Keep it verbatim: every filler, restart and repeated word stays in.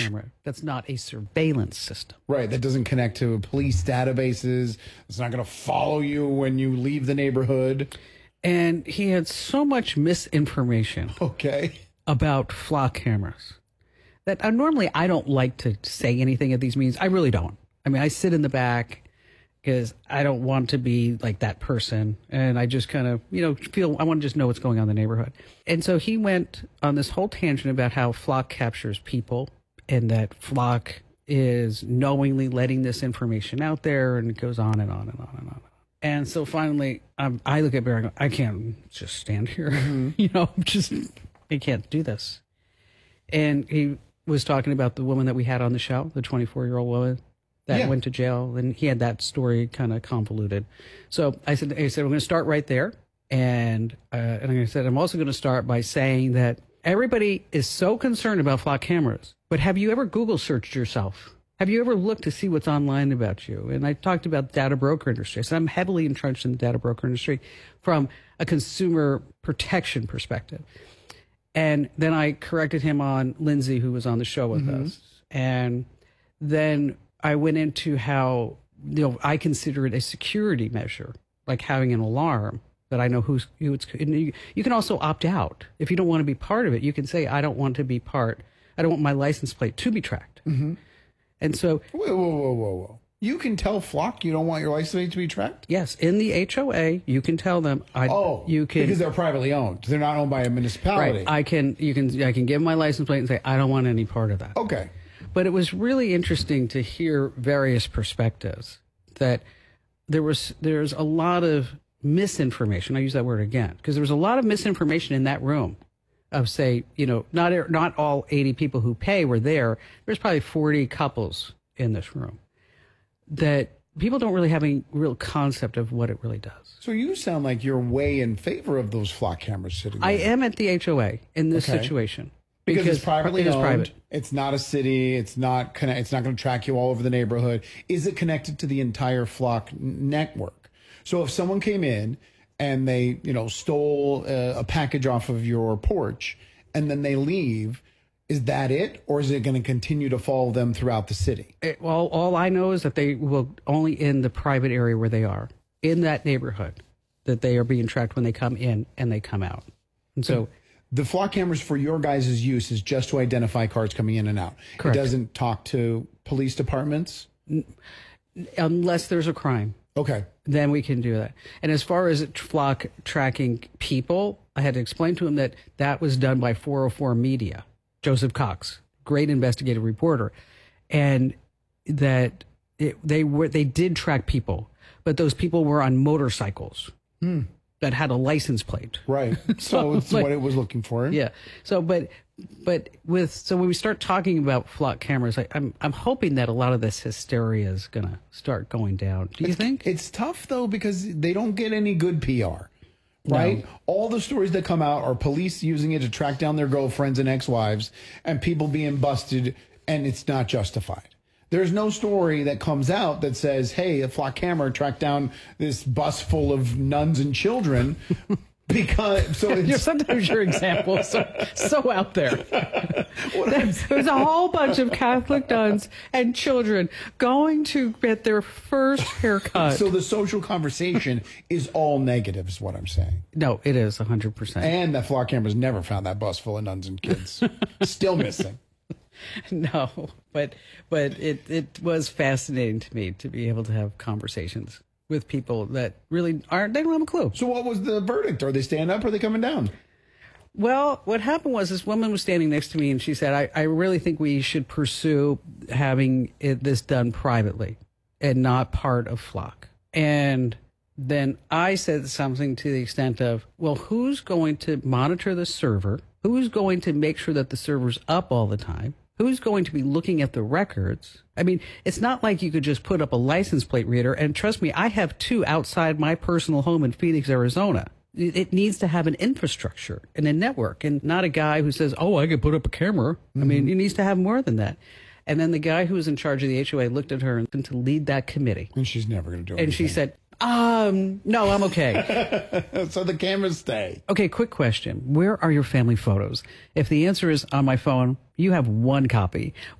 camera. That's not a surveillance system. Right. That doesn't connect to police databases. It's not going to follow you when you leave the neighborhood. And he had so much misinformation Okay. about flock cameras that uh, normally I don't like to say anything at these meetings. I really don't. I mean, I sit in the back because I don't want to be like that person. And I just kind of, you know, feel I want to just know what's going on in the neighborhood. And so he went on this whole tangent about how Flock captures people and that Flock is knowingly letting this information out there, and it goes on and on and on and on. And so finally, um, I look at Barry and go, I can't just stand here. Mm-hmm. you know, just, I can't do this. And he was talking about the woman that we had on the show, the twenty-four-year-old woman that yeah. went to jail, and he had that story kind of convoluted. So I said, I said, we're going to start right there. And, uh, and I said, I'm also going to start by saying that everybody is so concerned about flock cameras, but have you ever Google searched yourself? Have you ever looked to see what's online about you? And I talked about data broker industry. So I'm heavily entrenched in the data broker industry from a consumer protection perspective. And then I corrected him on Lindsay, who was on the show with mm-hmm. us. And then I went into how, you know, I consider it a security measure, like having an alarm that I know who's, who it's, you, you can also opt out. If you don't want to be part of it, you can say, I don't want to be part, I don't want my license plate to be tracked. Mm-hmm. And so, whoa, whoa, whoa, whoa, whoa! You can tell Flock you don't want your license plate to be tracked. Yes, in the H O A, you can tell them. I, oh, you can because they're privately owned. They're not owned by a municipality. Right. I can. You can. I can give my license plate and say I don't want any part of that. Okay. But it was really interesting to hear various perspectives. That there was there's a lot of misinformation. I use that word again because there was a lot of misinformation in that room. Of say, you know, not not all eighty people who pay were there. There's probably forty couples in this room that people don't really have any real concept of what it really does. So you sound like you're way in favor of those flock cameras sitting there. I am at the H O A in this okay. situation. Because, because it's privately it is owned. Private. It's not a city. It's not connect, It's not going to track you all over the neighborhood. Is it connected to the entire flock network? So if someone came in and they, you know, stole a, a package off of your porch and then they leave, is that it? Or is it going to continue to follow them throughout the city? It, well, all I know is that they will only in the private area where they are, in that neighborhood, that they are being tracked when they come in and they come out. And so... The flock cameras for your guys' use is just to identify cars coming in and out. Correct. It doesn't talk to police departments? Unless there's a crime. Okay. Then we can do that. And as far as flock tracking people, I had to explain to him that that was done by four oh four Media, Joseph Cox, great investigative reporter, and that it, they were they did track people, but those people were on motorcycles hmm. that had a license plate. Right. So, so it's like, what it was looking for. Yeah. So, but but with so when we start talking about flock cameras, I, I'm I'm hoping that a lot of this hysteria is going to start going down. Do you it's, think? It's tough though because they don't get any good P R. Right? No. All the stories that come out are police using it to track down their girlfriends and ex-wives and people being busted, and it's not justified. There's no story that comes out that says, hey, a flock camera tracked down this bus full of nuns and children because so it's, you're, sometimes your example is so, so out there. There's, there's a whole bunch of Catholic nuns and children going to get their first haircut. So the social conversation is all negative is what I'm saying. No, it is one hundred percent. And the flock cameras never found that bus full of nuns and kids. Still missing. No, but but it, it was fascinating to me to be able to have conversations with people that really aren't, they don't have a clue. So what was the verdict? Are they staying up or are they coming down? Well, what happened was this woman was standing next to me and she said, I, I really think we should pursue having it, this done privately and not part of Flock. And then I said something to the extent of, well, who's going to monitor the server? Who's going to make sure that the server's up all the time? Who's going to be looking at the records? I mean, it's not like you could just put up a license plate reader. And trust me, I have two outside my personal home in Phoenix, Arizona. It needs to have an infrastructure and a network and not a guy who says, oh, I could put up a camera. Mm-hmm. I mean, it needs to have more than that. And then the guy who was in charge of the H O A looked at her and to lead that committee. And she's never going to do it. And anything. she said, um, no, I'm okay. So the cameras stay. Okay, quick question. Where are your family photos? If the answer is on my phone, you have one copy.